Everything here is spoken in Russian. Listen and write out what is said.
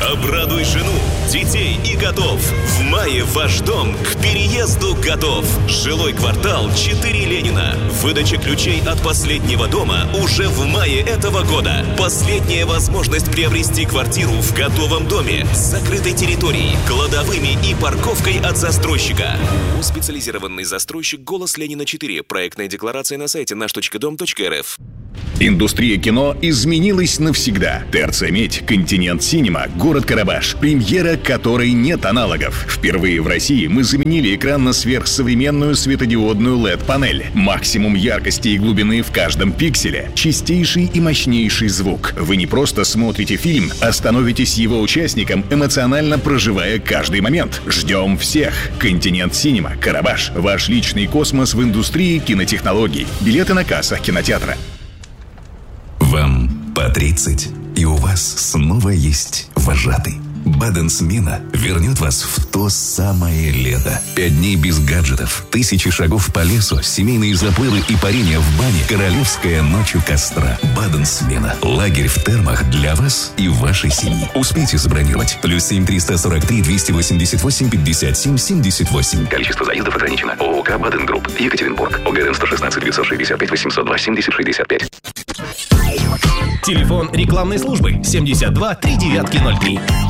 Обрадуй жену, детей и котов. В мае ваш дом к переезду готов. Жилой квартал 4 Ленина. Выдача ключей от последнего дома уже в мае этого года. Последняя возможность приобрести квартиру в готовом доме с закрытой территорией, кладовыми и парковкой от застройщика. Специализированный застройщик «Голос Ленина 4». Проектная декларация на сайте наш.дом.рф. Индустрия кино изменилась навсегда. ТРЦ «Медь», «Континент Синема», город Карабаш. Премьера, которой нет аналогов. Впервые в России мы заменили экран на сверхсовременную светодиодную LED-панель. Максимум яркости и глубины в каждом пикселе. Чистейший и мощнейший звук. Вы не просто смотрите фильм, а становитесь его участником, эмоционально проживая каждый момент. Ждем всех. «Континент Синема», Карабаш. Ваш личный космос в индустрии кинотехнологий. Билеты на кассах кинотеатра. Вам по 30, и у вас снова есть вожатый. Баден-смена вернет вас в то самое лето. 5 дней без гаджетов, 1000 шагов по лесу, семейные заплывы и парение в бане, королевская ночь у костра. Баден-смена. Лагерь в термах для вас и вашей семьи. Успейте забронировать. +7 343 288 57 78. Количество заездов ограничено. ООК «Баден Групп», Екатеринбург. ОГРН 116 965 802 70 65. Телефон рекламной службы 72 3903.